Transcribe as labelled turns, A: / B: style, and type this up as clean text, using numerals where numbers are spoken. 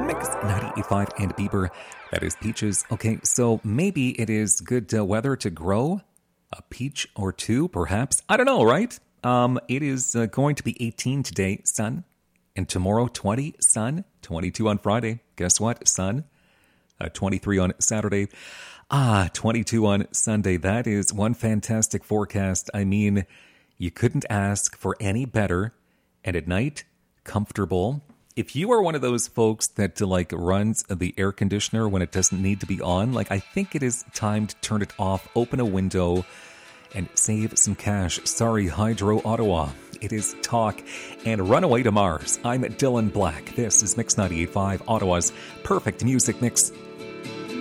A: Mix 98.5 and Bieber. That is peaches. Okay, so maybe it is good weather to grow a peach or two, perhaps. I don't know, right? It is going to be 18 today, sun. And tomorrow, 20, sun. 22 on Friday. Guess what, sun? 23 on Saturday. 22 on Sunday. That is one fantastic forecast. I mean, you couldn't ask for any better. And at night, comfortable. If you are one of those folks that runs the air conditioner when it doesn't need to be on, I think it is time to turn it off, open a window, and save some cash. Sorry, Hydro Ottawa. It is talk and Runaway to Mars. I'm Dylan Black. This is Mix 98.5, Ottawa's perfect music mix.